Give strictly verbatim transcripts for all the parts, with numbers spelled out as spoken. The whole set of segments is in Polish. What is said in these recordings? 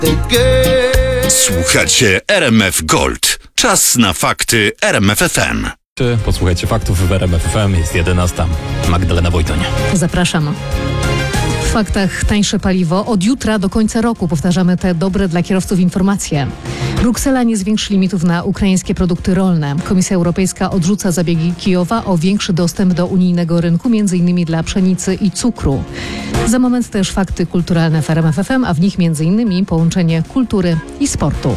Słuchacie R M F Gold. Czas na fakty R M F F M. Posłuchajcie faktów w R M F F M. Jest jedenasta. Magdalena Wojtoń. Zapraszam. W faktach tańsze paliwo. Od jutra do końca roku powtarzamy te dobre dla kierowców informacje. Bruksela nie zwiększy limitów na ukraińskie produkty rolne. Komisja Europejska odrzuca zabiegi Kijowa o większy dostęp do unijnego rynku, między innymi dla pszenicy i cukru. Za moment też fakty kulturalne w R M F F M, a w nich między innymi połączenie kultury i sportu.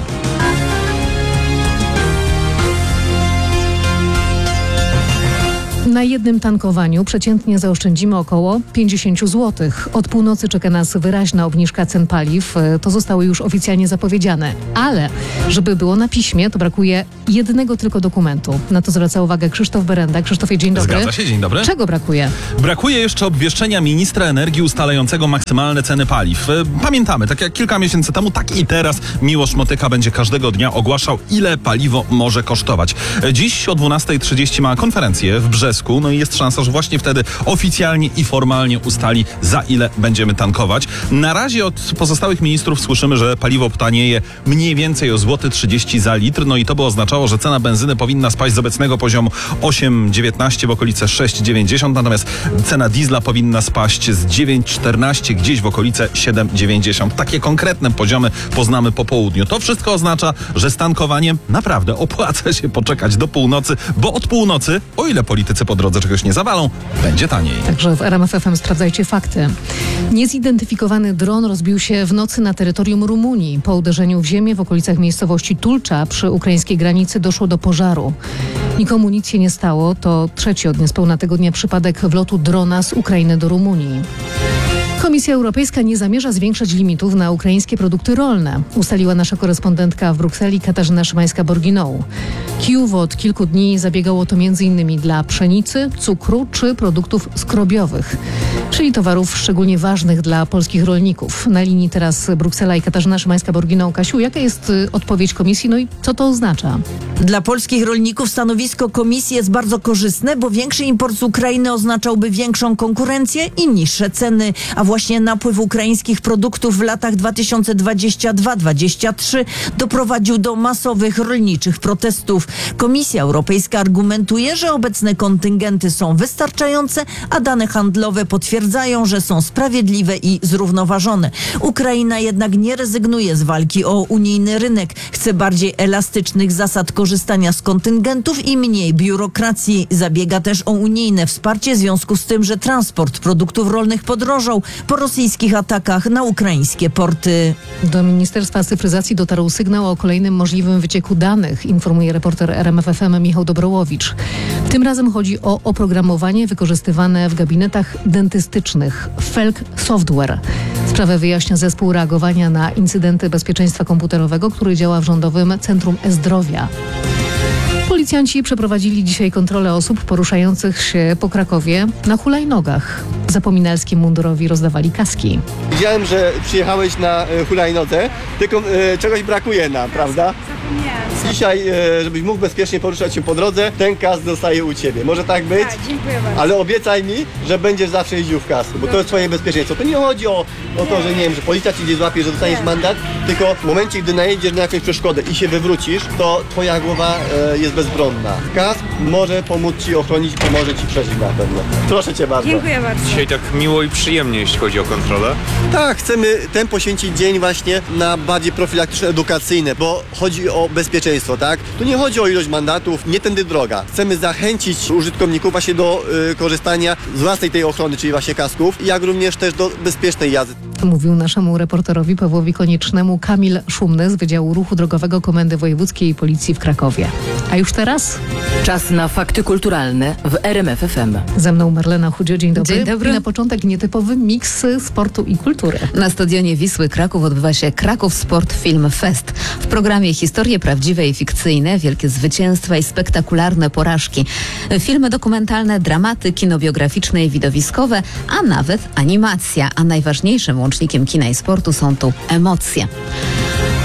Na jednym tankowaniu przeciętnie zaoszczędzimy około pięćdziesiąt złotych. Od północy czeka nas wyraźna obniżka cen paliw. To zostało już oficjalnie zapowiedziane. Ale żeby było na piśmie, to brakuje jednego tylko dokumentu. Na to zwraca uwagę Krzysztof Berenda. Krzysztofie, dzień dobry. Zgadza się, dzień dobry. Czego brakuje? Brakuje jeszcze obwieszczenia ministra energii ustalającego maksymalne ceny paliw. Pamiętamy, tak jak kilka miesięcy temu, tak i teraz Miłosz Motyka będzie każdego dnia ogłaszał, ile paliwo może kosztować. Dziś o dwunasta trzydzieści ma konferencję w Brzesku. No i jest szansa, że właśnie wtedy oficjalnie i formalnie ustali, za ile będziemy tankować. Na razie od pozostałych ministrów słyszymy, że paliwo tanieje mniej więcej o złoty trzydzieści za litr. No i to by oznaczało, że cena benzyny powinna spaść z obecnego poziomu osiem dziewiętnaście w okolice sześć dziewięćdziesiąt, natomiast cena diesla powinna spaść z dziewięć czternaście gdzieś w okolice siedem dziewięćdziesiąt. Takie konkretne poziomy poznamy po południu. To wszystko oznacza, że z tankowaniem naprawdę opłaca się poczekać do północy, bo od północy, o ile politycy po drodze czegoś nie zawalą, będzie taniej. Także w R M F F M sprawdzajcie fakty. Niezidentyfikowany dron rozbił się w nocy na terytorium Rumunii. Po uderzeniu w ziemię w okolicach miejscowości Tulcza przy ukraińskiej granicy doszło do pożaru. Nikomu nic się nie stało. To trzeci od niespełna tygodnia przypadek wlotu drona z Ukrainy do Rumunii. Komisja Europejska nie zamierza zwiększać limitów na ukraińskie produkty rolne, ustaliła nasza korespondentka w Brukseli Katarzyna Szymańska-Borginou. Kijów od kilku dni zabiegało to między innymi dla pszenicy, cukru czy produktów skrobiowych, czyli towarów szczególnie ważnych dla polskich rolników. Na linii teraz Bruksela i Katarzyna Szymańska-Borginou. Kasiu, jaka jest odpowiedź Komisji, no i co to oznacza? Dla polskich rolników stanowisko Komisji jest bardzo korzystne, bo większy import z Ukrainy oznaczałby większą konkurencję i niższe ceny, a właśnie napływ ukraińskich produktów w latach dwa tysiące dwudziestym drugim do dwa tysiące dwudziestego trzeciego doprowadził do masowych rolniczych protestów. Komisja Europejska argumentuje, że obecne kontyngenty są wystarczające, a dane handlowe potwierdzają, że są sprawiedliwe i zrównoważone. Ukraina jednak nie rezygnuje z walki o unijny rynek. Chce bardziej elastycznych zasad korzystania z kontyngentów i mniej biurokracji. Zabiega też o unijne wsparcie w związku z tym, że transport produktów rolnych podrożał po rosyjskich atakach na ukraińskie porty. Do Ministerstwa Cyfryzacji dotarł sygnał o kolejnym możliwym wycieku danych, informuje reporter R M F F M Michał Dobrołowicz. Tym razem chodzi o oprogramowanie wykorzystywane w gabinetach dentystycznych Felk Software. Sprawę wyjaśnia zespół reagowania na incydenty bezpieczeństwa komputerowego, który działa w Rządowym Centrum E-Zdrowia. Policjanci przeprowadzili dzisiaj kontrolę osób poruszających się po Krakowie na hulajnogach. Zapominalskim mundurowi rozdawali kaski. Widziałem, że przyjechałeś na e, hulajnodze, tylko e, czegoś brakuje nam, prawda? Zapomniałam. Dzisiaj, e, żebyś mógł bezpiecznie poruszać się po drodze, ten kask dostaje u Ciebie. Może tak być? Tak, dziękuję bardzo. Ale obiecaj mi, że będziesz zawsze jeździł w kasku, bo to jest Twoje bezpieczeństwo. To nie chodzi o, o to, że nie wiem, że policja Cię nie złapie, że dostaniesz mandat, tylko w momencie, gdy najedziesz na jakąś przeszkodę i się wywrócisz, to Twoja głowa e, jest bezbronna. Kask może pomóc Ci ochronić, pomoże Ci przeżyć na pewno. Proszę Cię bardzo. Dziękuję bardzo. Dzisiaj tak miło i przyjemnie, jeśli chodzi o kontrolę. Tak, chcemy ten poświęcić dzień właśnie na bardziej profilaktyczne, edukacyjne, bo chodzi o bezpieczeństwo, tak? Tu nie chodzi o ilość mandatów, nie tędy droga. Chcemy zachęcić użytkowników właśnie do y, korzystania z własnej tej ochrony, czyli właśnie kasków, jak również też do bezpiecznej jazdy. Mówił naszemu reporterowi Pawłowi Koniecznemu Kamil Szumny z Wydziału Ruchu Drogowego Komendy Wojewódzkiej Policji w Krakowie. A już teraz? Czas na fakty kulturalne w R M F F M. Ze mną Marlena Chudzio, dzień dobry. Dzień dobry. I na początek nietypowy miks sportu i kultury. Na stadionie Wisły Kraków odbywa się Kraków Sport Film Fest. W programie historie prawdziwe i fikcyjne, wielkie zwycięstwa i spektakularne porażki. Filmy dokumentalne, dramaty, kino biograficzne i widowiskowe, a nawet animacja. A najważniejszym łącznikiem kina i sportu są tu emocje.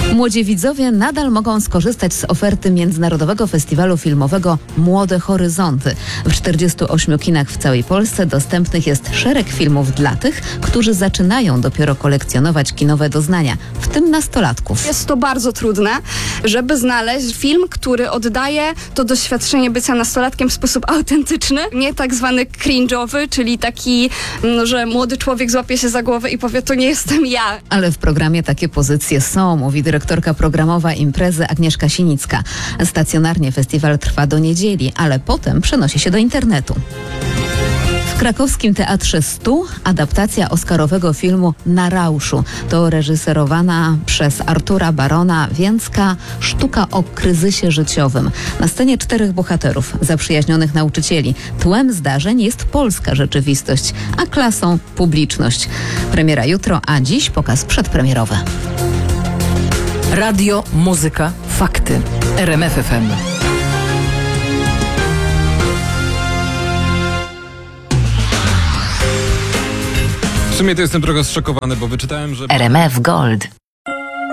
Młodzi widzowie nadal mogą skorzystać z oferty Międzynarodowego Festiwalu Filmowego Młode Horyzonty. W czterdziestu ośmiu kinach w całej Polsce dostępnych jest szereg filmów dla tych, którzy zaczynają dopiero kolekcjonować kinowe doznania, w tym nastolatków. Jest to bardzo trudne, żeby znaleźć film, który oddaje to doświadczenie bycia nastolatkiem w sposób autentyczny, nie tak zwany cringe'owy, czyli taki, no, że młody człowiek złapie się za głowę i powie, to nie jestem ja. Ale w programie takie pozycje są, mówi dyrektorka programowa imprezy Agnieszka Sinicka. Stacjonarnie festiwal trwa do niedzieli, ale potem przenosi się do internetu. W krakowskim Teatrze stu adaptacja oscarowego filmu Na rauszu. To reżyserowana przez Artura Barona Więcka sztuka o kryzysie życiowym. Na scenie czterech bohaterów, zaprzyjaźnionych nauczycieli. Tłem zdarzeń jest polska rzeczywistość, a klasą publiczność. Premiera jutro, a dziś pokaz przedpremierowy. Radio, muzyka, fakty. R M F F M. W sumie to jestem trochę zszokowany, bo wyczytałem, że... R M F Gold.